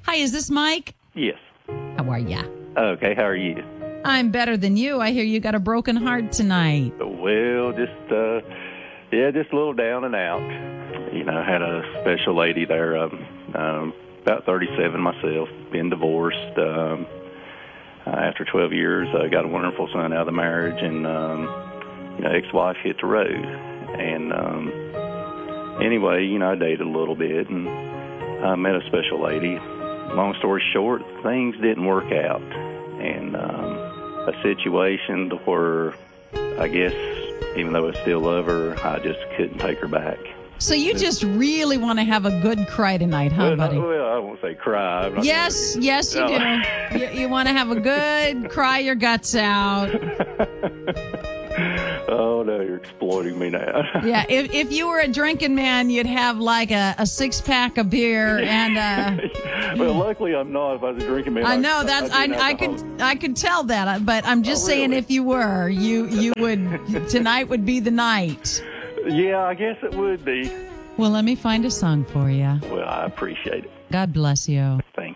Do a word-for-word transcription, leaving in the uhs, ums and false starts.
Hi, is this Mike? Yes. How are ya? Okay, how are you? I'm better than you. I hear you got a broken heart tonight. Well, just, uh, yeah, just a little down and out. You know, I had a special lady there, um, um, about thirty-seven myself, been divorced. Um, uh, after twelve years, I got a wonderful son out of the marriage, and, um, you know, ex-wife hit the road. And um, anyway, you know, I dated a little bit, and I met a special lady. Long story short, things didn't work out. And um, a situation to where I guess even though I still love her, I just couldn't take her back. So you just really want to have a good cry tonight, huh, well, buddy? Not, well, I won't say cry. I'm not yes, gonna, yes, you no. do. You, you want to have a good cry your guts out. Oh, no, you're exploiting me now. Yeah, if if you were a drinking man, you'd have like a, a six-pack of beer and... Uh, well, luckily I'm not. If I was a drinking man, I know, that's I, I, I could I could tell that, but I'm just oh, really? saying if you were, you, you would, tonight would be the night. Yeah, I guess it would be. Well, let me find a song for you. Well, I appreciate it. God bless you. Thank you.